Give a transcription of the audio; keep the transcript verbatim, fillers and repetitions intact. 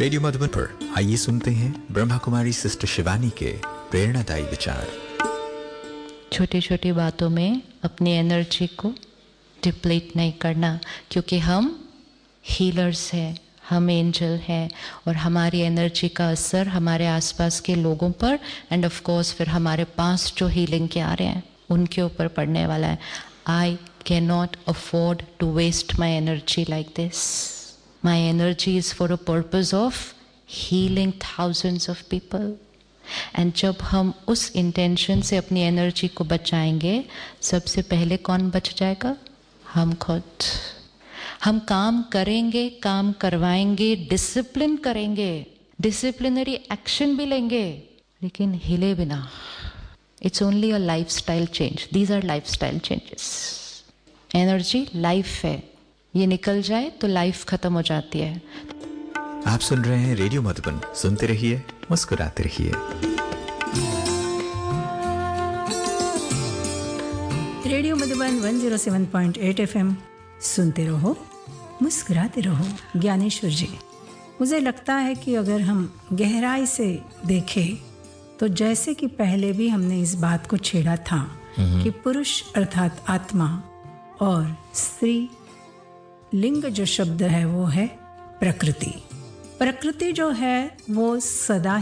Radio Madhuban पर आइए सुनते हैं ब्रह्मा कुमारी सिस्टर शिवानी के प्रेरणादायी विचार। छोटी छोटी बातों में अपनी एनर्जी को डिप्लीट नहीं करना, क्योंकि हम हीलर्स हैं, हम एंजल हैं और हमारी एनर्जी का असर हमारे आसपास के लोगों पर एंड ऑफ कोर्स फिर हमारे पास जो हीलिंग के आ रहे हैं उनके ऊपर पड़ने वाला है। I can not afford to waste my energy like this. My energy is for a purpose of healing thousands of people. And जब हम उस इंटेंशन से अपनी एनर्जी को बचाएंगे, सबसे पहले कौन बच जाएगा? हम खुद। हम काम करेंगे, काम करवाएंगे, डिसिप्लिन करेंगे, डिसिप्लिनरी एक्शन भी लेंगे, लेकिन हिले बिना। It's only a life style change. These our life style changes. Energy life है, ये निकल जाए तो लाइफ खत्म हो जाती है। आप सुन रहे हैं रेडियो मधुबन, सुनते रहिए, मुस्कुराते रहिए। Radio Madhuban one zero seven point eight FM, सुनते रहो, मुस्कुराते रहो। ज्ञानेश्वर जी, मुझे लगता है कि अगर हम गहराई से देखें तो जैसे कि पहले भी हमने इस बात को छेड़ा था कि पुरुष अर्थात आत्मा और स्त्री लिंग जो शब्द है वो है प्रकृति। प्रकृति जो है वो सदा